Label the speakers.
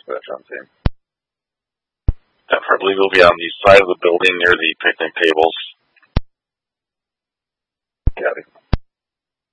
Speaker 1: dispatch on scene.
Speaker 2: I believe we'll be on the side of the building near the picnic tables.